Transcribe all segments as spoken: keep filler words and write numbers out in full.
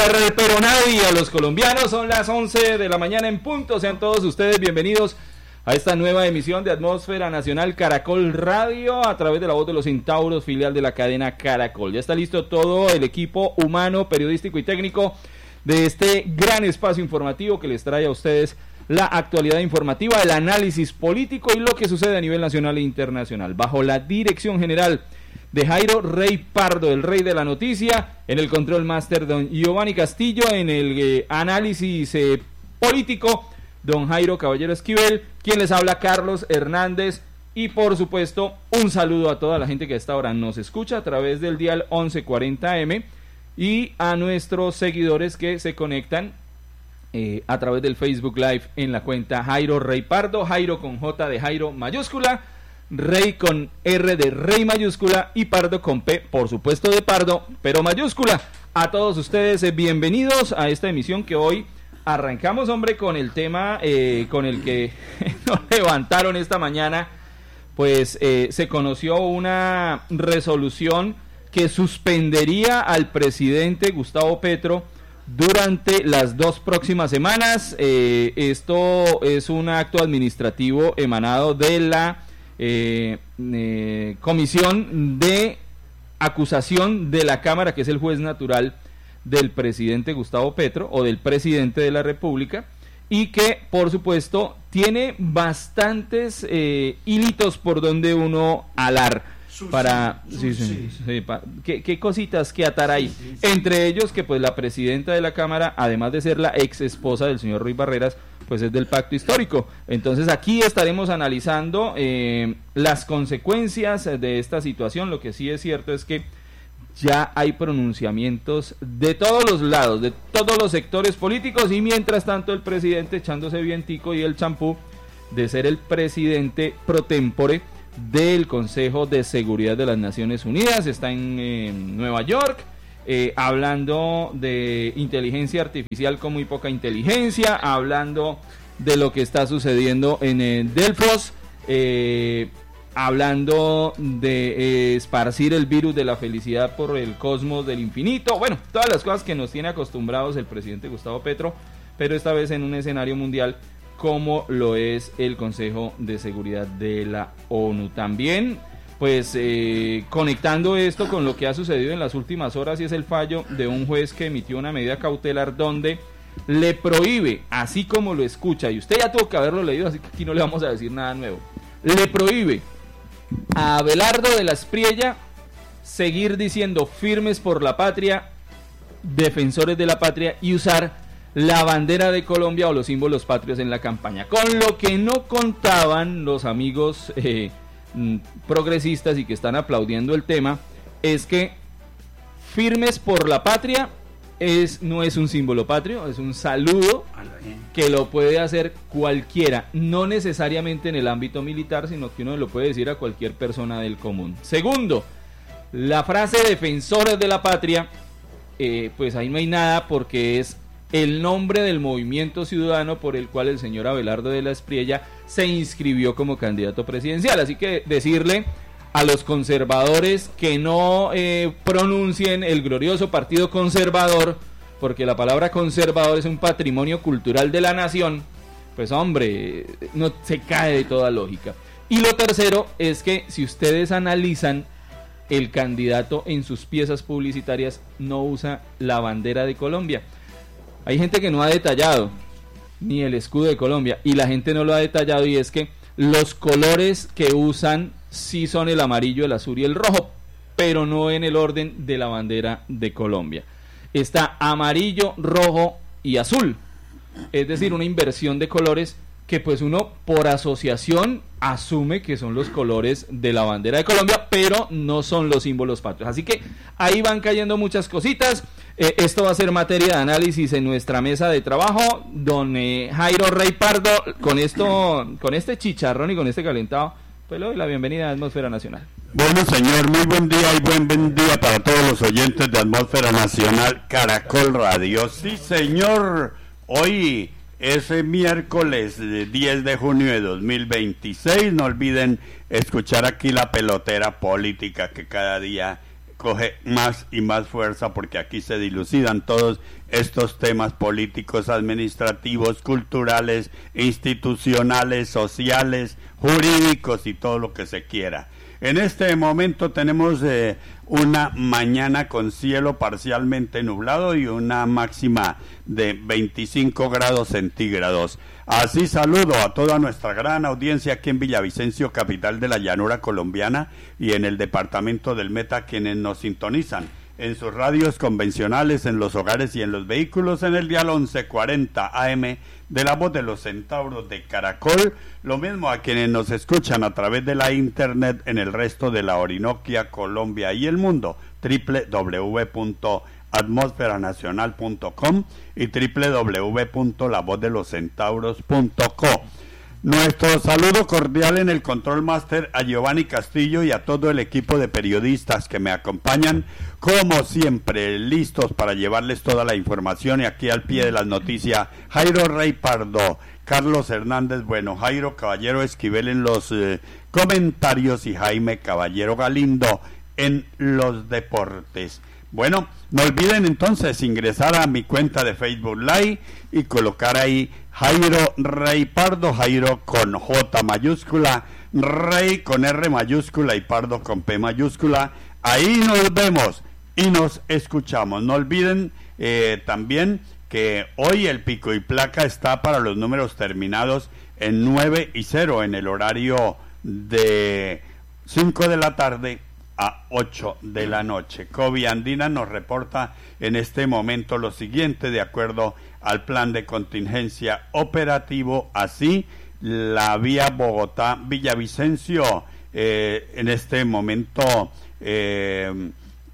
per, pero nadie a los colombianos. Son las once de la mañana en punto. Sean todos ustedes bienvenidos a esta nueva emisión de Atmósfera Nacional Caracol Radio a través de la voz de los centauros, filial de la cadena Caracol. Ya está listo todo el equipo humano, periodístico y técnico de este gran espacio informativo que les trae a ustedes la actualidad informativa, el análisis político y lo que sucede a nivel nacional e internacional. Bajo la dirección general de Jairo Rey Pardo, el rey de la noticia, en el control máster don Giovanni Castillo, en el eh, análisis eh, político don Jairo Caballero Esquivel, quien les habla Carlos Hernández, y por supuesto un saludo a toda la gente que a esta hora nos escucha a través del dial once cuarenta eme y a nuestros seguidores que se conectan eh, a través del Facebook Live en la cuenta Jairo Rey Pardo, Jairo con J de Jairo mayúscula, Rey con R de Rey mayúscula y Pardo con P, por supuesto de Pardo, pero mayúscula. A todos ustedes, eh, bienvenidos a esta emisión que hoy arrancamos, hombre, con el tema eh, con el que nos levantaron esta mañana. Pues eh, se conoció una resolución que suspendería al presidente Gustavo Petro durante las dos próximas semanas. Eh, esto es un acto administrativo emanado de la Eh, eh, comisión de acusación de la Cámara, que es el juez natural del presidente Gustavo Petro o del presidente de la República, y que por supuesto tiene bastantes eh, hilitos por donde uno alar para sí, sí, sí, para, ¿qué, qué cositas que atar ahí, sí, sí, sí. Entre ellos que pues la presidenta de la Cámara, además de ser la ex esposa del señor Ruiz Barreras, pues es del pacto histórico. Entonces aquí estaremos analizando eh, las consecuencias de esta situación. Lo que sí es cierto es que ya hay pronunciamientos de todos los lados, de todos los sectores políticos, y mientras tanto el presidente echándose vientico y el champú de ser el presidente pro tempore del Consejo de Seguridad de las Naciones Unidas. Está en eh, Nueva York, eh, hablando de inteligencia artificial con muy poca inteligencia, hablando de lo que está sucediendo en eh, Delfos, eh, hablando de eh, esparcir el virus de la felicidad por el cosmos del infinito. Bueno, todas las cosas que nos tiene acostumbrados el presidente Gustavo Petro, pero esta vez en un escenario mundial como lo es el Consejo de Seguridad de la ONU. También, pues, eh, conectando esto con lo que ha sucedido en las últimas horas, y es el fallo de un juez que emitió una medida cautelar donde le prohíbe, así como lo escucha, y usted ya tuvo que haberlo leído, así que aquí no le vamos a decir nada nuevo, le prohíbe a Abelardo de la Espriella seguir diciendo firmes por la patria, defensores de la patria, y usar la bandera de Colombia o los símbolos patrios en la campaña. Con lo que no contaban los amigos eh, progresistas y que están aplaudiendo el tema, es que firmes por la patria es, no es un símbolo patrio, es un saludo que lo puede hacer cualquiera, no necesariamente en el ámbito militar, sino que uno lo puede decir a cualquier persona del común. Segundo, la frase defensores de la patria, eh, pues ahí no hay nada, porque es el nombre del movimiento ciudadano por el cual el señor Abelardo de la Espriella se inscribió como candidato presidencial. Así que decirle a los conservadores que no eh, pronuncien el glorioso Partido Conservador, porque la palabra conservador es un patrimonio cultural de la nación, pues hombre, no se cae de toda lógica. Y lo tercero es que si ustedes analizan, el candidato en sus piezas publicitarias no usa la bandera de Colombia. Hay gente que no ha detallado ni el escudo de Colombia, y la gente no lo ha detallado, y es que los colores que usan sí son el amarillo, el azul y el rojo, pero no en el orden de la bandera de Colombia. Está amarillo, rojo y azul, es decir, una inversión de colores que pues uno por asociación asume que son los colores de la bandera de Colombia, pero no son los símbolos patrios. Así que ahí van cayendo muchas cositas. Eh, esto va a ser materia de análisis en nuestra mesa de trabajo. Don eh, Jairo Rey Pardo, con esto, con este chicharrón y con este calentado, pues le doy la bienvenida a Atmósfera Nacional. Bueno, señor, muy buen día y buen, buen día para todos los oyentes de Atmósfera Nacional Caracol Radio. Sí, señor, hoy es miércoles diez de junio de dos mil veintiséis. No olviden escuchar aquí la pelotera política, que cada día coge más y más fuerza porque aquí se dilucidan todos estos temas políticos, administrativos, culturales, institucionales, sociales, jurídicos y todo lo que se quiera. En este momento tenemos eh, una mañana con cielo parcialmente nublado y una máxima de veinticinco grados centígrados. Así saludo a toda nuestra gran audiencia aquí en Villavicencio, capital de la llanura colombiana, y en el departamento del Meta, quienes nos sintonizan en sus radios convencionales, en los hogares y en los vehículos, en el dial once cuarenta A M de la voz de los centauros de Caracol, lo mismo a quienes nos escuchan a través de la internet en el resto de la Orinoquia, Colombia y el mundo, doble u doble u doble u punto atmósfera nacional punto com y doble u doble u doble u punto la voz de los centauros punto co. Nuestro saludo cordial en el Control Master a Giovanni Castillo y a todo el equipo de periodistas que me acompañan, como siempre, listos para llevarles toda la información, y aquí al pie de las noticias, Jairo Rey Pardo, Carlos Hernández Bueno, Jairo Caballero Esquivel en los eh, comentarios y Jaime Caballero Galindo en los deportes. Bueno, no olviden entonces ingresar a mi cuenta de Facebook Live y colocar ahí Jairo Rey Pardo, Jairo con J mayúscula, Rey con R mayúscula y Pardo con P mayúscula. Ahí nos vemos y nos escuchamos. No olviden eh, también que hoy el pico y placa está para los números terminados en nueve y cero en el horario de cinco de la tarde a ocho de la noche. Covi Andina nos reporta en este momento lo siguiente: de acuerdo al plan de contingencia operativo, así la vía Bogotá-Villavicencio, eh, en este momento eh,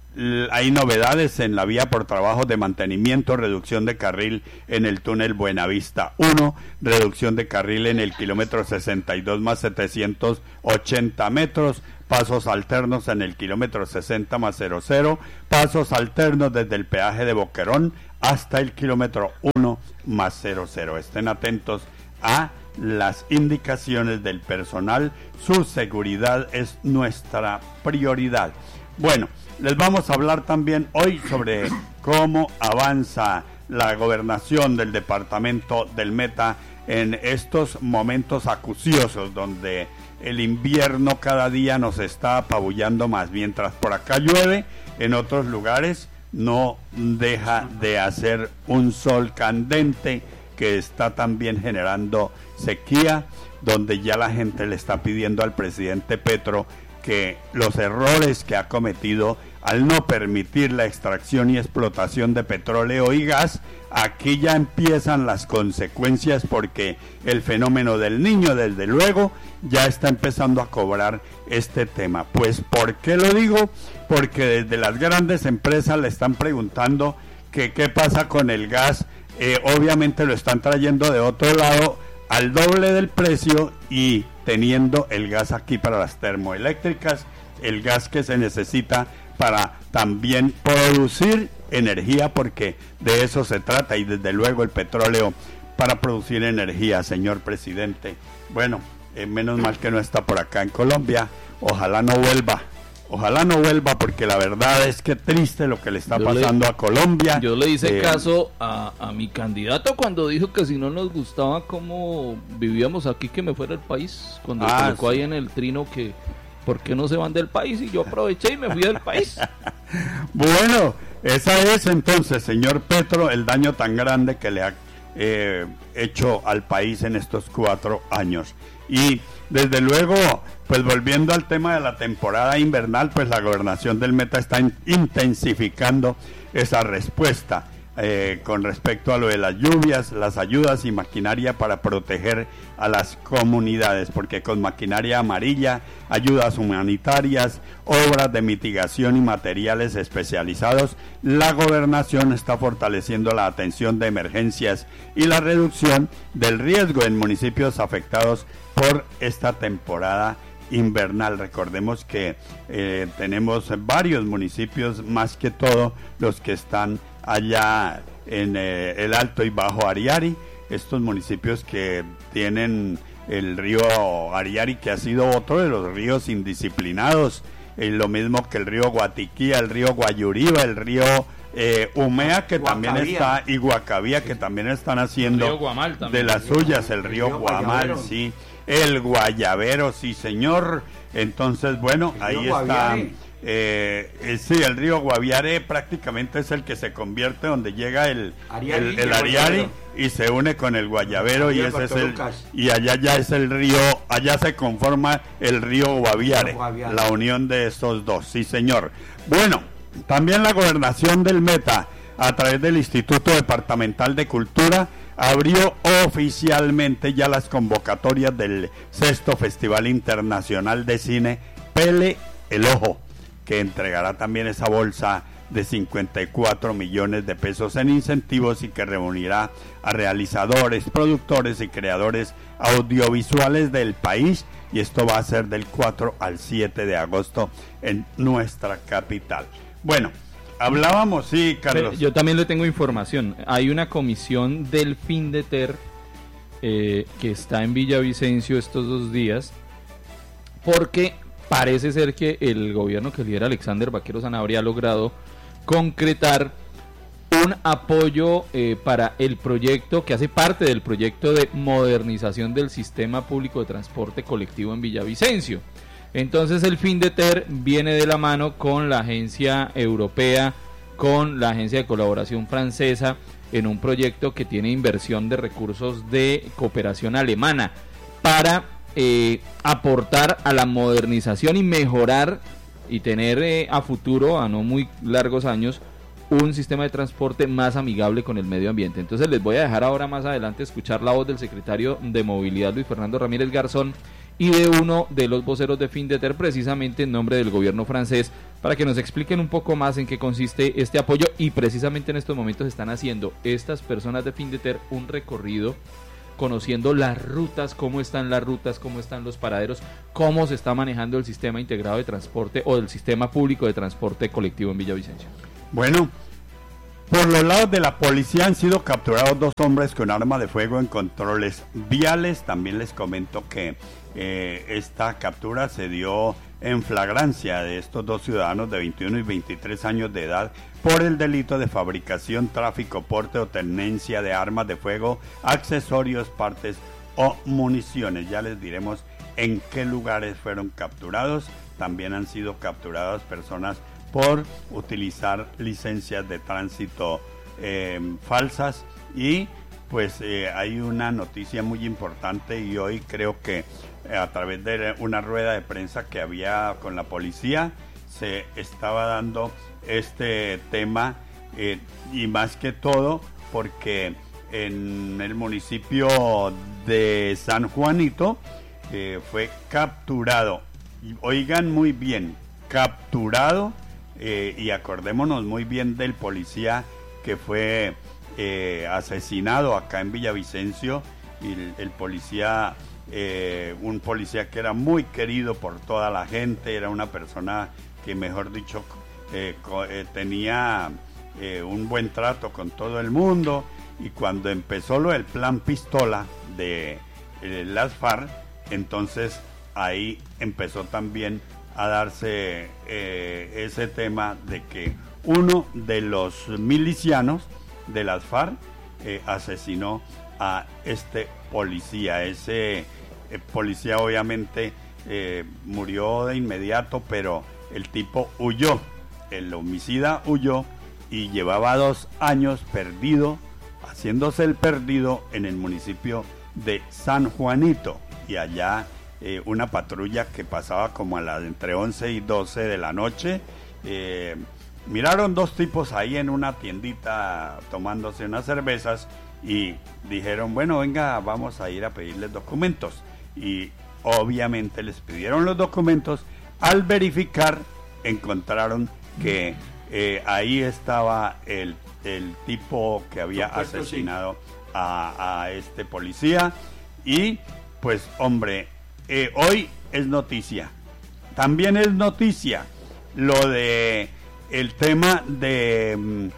hay novedades en la vía por trabajos de mantenimiento, reducción de carril en el túnel Buenavista uno, reducción de carril en el kilómetro sesenta y dos más setecientos ochenta metros, pasos alternos en el kilómetro sesenta más cero cero, pasos alternos desde el peaje de Boquerón hasta el kilómetro uno más cero cero. Estén atentos a las indicaciones del personal, su seguridad es nuestra prioridad. Bueno, les vamos a hablar también hoy sobre cómo avanza la gobernación del departamento del Meta en estos momentos acuciosos donde el invierno cada día nos está apabullando más. Mientras por acá llueve, en otros lugares no deja de hacer un sol candente que está también generando sequía, donde ya la gente le está pidiendo al presidente Petro que los errores que ha cometido al no permitir la extracción y explotación de petróleo y gas, aquí ya empiezan las consecuencias, porque el fenómeno del Niño, desde luego, ya está empezando a cobrar este tema. Pues, ¿por qué lo digo? Porque desde las grandes empresas le están preguntando que qué pasa con el gas. Eh, obviamente lo están trayendo de otro lado al doble del precio y teniendo el gas aquí para las termoeléctricas, el gas que se necesita para también producir energía, porque de eso se trata, y desde luego el petróleo para producir energía, señor presidente. Bueno, eh, menos mal que no está por acá en Colombia, ojalá no vuelva. Ojalá no vuelva, porque la verdad es que triste lo que le está yo pasando le, a Colombia. Yo le hice eh, caso a, a mi candidato cuando dijo que si no nos gustaba cómo vivíamos aquí, que me fuera el país. Cuando ah, colocó sí. ahí en el trino que ¿por qué no se van del país? Y yo aproveché y me fui del país. Bueno, esa es entonces, señor Petro, el daño tan grande que le ha eh, hecho al país en estos cuatro años. Y desde luego, pues volviendo al tema de la temporada invernal, pues la gobernación del Meta está in- intensificando esa respuesta eh, con respecto a lo de las lluvias, las ayudas y maquinaria para proteger a las comunidades, porque con maquinaria amarilla, ayudas humanitarias, obras de mitigación y materiales especializados, la gobernación está fortaleciendo la atención de emergencias y la reducción del riesgo en municipios afectados por esta temporada invernal. Recordemos que eh, tenemos varios municipios, más que todo los que están allá en eh, el Alto y Bajo Ariari, estos municipios que tienen el río Ariari, que ha sido otro de los ríos indisciplinados y lo mismo que el río Guatiquía, el río Guayuriba, el río eh, Umea, que Guacavía. También está, y Guacavía, que también están haciendo el río Guamal también. De las suyas, el río, el río Guamal, Guayabero. Sí, el Guayabero, sí señor. Entonces, bueno, el ahí está... Eh, eh, sí, el río Guaviare prácticamente es el que se convierte donde llega el Ariari, el, el Ariari y se une con el Guayabero y ese es el y allá ya es el río, allá se conforma el río Guaviare, Guaviare, la unión de estos dos, sí señor. Bueno, también la gobernación del Meta a través del Instituto Departamental de Cultura abrió oficialmente ya las convocatorias del sexto Festival Internacional de Cine Pele el Ojo, que entregará también esa bolsa de cincuenta y cuatro millones de pesos en incentivos y que reunirá a realizadores, productores y creadores audiovisuales del país, y esto va a ser del cuatro al siete de agosto en nuestra capital. Bueno, hablábamos, sí, Carlos. Pero yo también le tengo información. Hay una comisión del FINDETER eh, que está en Villavicencio estos dos días porque parece ser que el gobierno que lidera Alexander Vaquero Sanabria ha logrado concretar un apoyo eh, para el proyecto que hace parte del proyecto de modernización del sistema público de transporte colectivo en Villavicencio. Entonces el FINDETER viene de la mano con la agencia europea, con la agencia de colaboración francesa, en un proyecto que tiene inversión de recursos de cooperación alemana para Eh, aportar a la modernización y mejorar y tener eh, a futuro, a no muy largos años, un sistema de transporte más amigable con el medio ambiente. Entonces les voy a dejar ahora más adelante escuchar la voz del secretario de Movilidad, Luis Fernando Ramírez Garzón, y de uno de los voceros de FINDETER, precisamente en nombre del gobierno francés, para que nos expliquen un poco más en qué consiste este apoyo, y precisamente en estos momentos están haciendo estas personas de FINDETER un recorrido conociendo las rutas, cómo están las rutas, cómo están los paraderos, cómo se está manejando el sistema integrado de transporte o el sistema público de transporte colectivo en Villavicencio. Bueno, por los lados de la policía han sido capturados dos hombres con arma de fuego en controles viales. También les comento que eh, esta captura se dio en flagrancia de estos dos ciudadanos de veintiuno y veintitrés años de edad por el delito de fabricación, tráfico, porte o tenencia de armas de fuego, accesorios, partes o municiones. Ya les diremos en qué lugares fueron capturados. También han sido capturadas personas por utilizar licencias de tránsito eh, falsas, y pues eh, hay una noticia muy importante, y hoy creo que eh, a través de una rueda de prensa que había con la policía se estaba dando este tema, eh, y más que todo porque en el municipio de San Juanito eh, fue capturado, y oigan muy bien, capturado, eh, y acordémonos muy bien del policía que fue eh, asesinado acá en Villavicencio, y el, el policía, eh, un policía que era muy querido por toda la gente, era una persona que, mejor dicho, eh, co- eh, tenía eh, un buen trato con todo el mundo, y cuando empezó lo del plan pistola de eh, las FARC, entonces ahí empezó también a darse eh, ese tema de que uno de los milicianos de las FARC eh, asesinó a este policía. Ese eh, policía obviamente eh, murió de inmediato, pero el tipo huyó, el homicida huyó y llevaba dos años perdido, haciéndose el perdido en el municipio de San Juanito, y allá eh, una patrulla que pasaba como a las entre once y doce de la noche, eh, miraron dos tipos ahí en una tiendita tomándose unas cervezas y dijeron, bueno, venga, vamos a ir a pedirles documentos, y obviamente les pidieron los documentos. Al verificar encontraron que eh, ahí estaba el, el tipo que había asesinado a, a este policía, y pues hombre, eh, hoy es noticia, también es noticia lo de el tema de mm,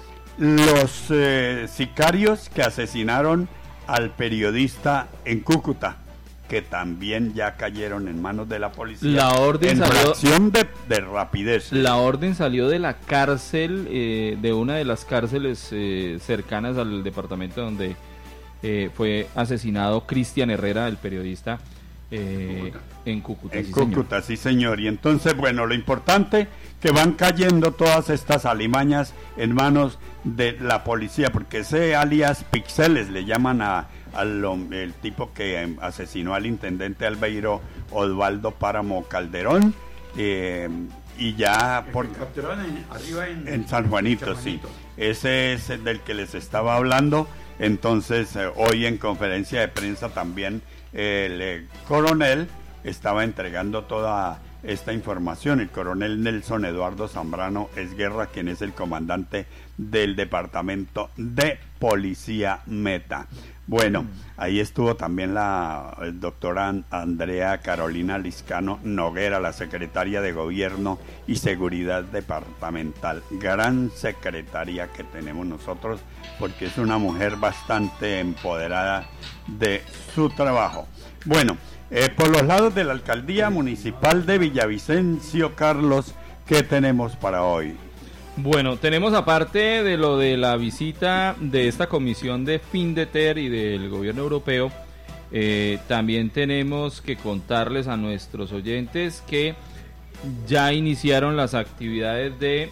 los eh, sicarios que asesinaron al periodista en Cúcuta, que también ya cayeron en manos de la policía. La orden en salió, reacción de, de rapidez. La orden salió de la cárcel, eh, de una de las cárceles eh, cercanas al departamento donde eh, fue asesinado Cristian Herrera, el periodista, eh, en Cúcuta. En sí, Cúcuta, señor. sí señor. Y entonces, bueno, lo importante que van cayendo todas estas alimañas en manos de la policía, porque ese alias Pixeles le llaman a al el tipo que asesinó al intendente Albeiro, Osvaldo Páramo Calderón, eh, y ya por en, arriba en, en San Juanito, San Juanito, sí, ese es el del que les estaba hablando. Entonces eh, hoy en conferencia de prensa también eh, el eh, coronel estaba entregando toda esta información, el coronel Nelson Eduardo Zambrano Esguerra, quien es el comandante del departamento de Policía Meta. Bueno, ahí estuvo también la doctora Andrea Carolina Liscano Noguera, la secretaria de Gobierno y Seguridad Departamental. Gran secretaria que tenemos nosotros, porque es una mujer bastante empoderada de su trabajo. Bueno, eh, por los lados de la Alcaldía Municipal de Villavicencio, Carlos, ¿qué tenemos para hoy? Bueno, tenemos, aparte de lo de la visita de esta comisión de FINDETER y del gobierno europeo, eh, también tenemos que contarles a nuestros oyentes que ya iniciaron las actividades de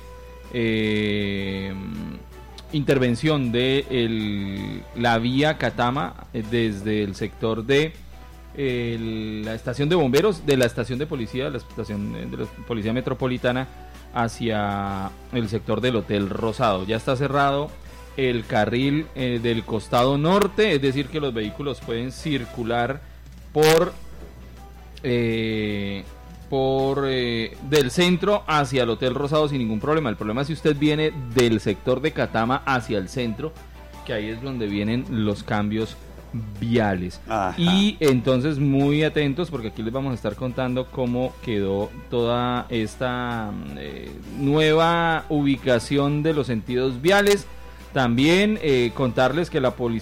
eh, intervención de el, la vía Catama eh, desde el sector de el, la estación de bomberos, de la estación de policía, la estación de la policía metropolitana, hacia el sector del Hotel Rosado. Ya está cerrado el carril eh, del costado norte, es decir que los vehículos pueden circular por eh, por eh, del centro hacia el Hotel Rosado sin ningún problema. El problema es si usted viene del sector de Catama hacia el centro, que ahí es donde vienen los cambios viales. Ajá. Y entonces muy atentos, porque aquí les vamos a estar contando cómo quedó toda esta eh, nueva ubicación de los sentidos viales. También eh, contarles que la policía